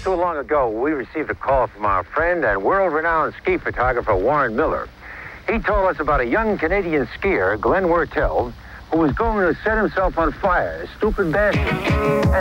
too long ago, we received a call from our friend and world-renowned ski photographer, Warren Miller. He told us about a young Canadian skier, Glenn Wurtell, who was going to set himself on fire, a stupid bastard.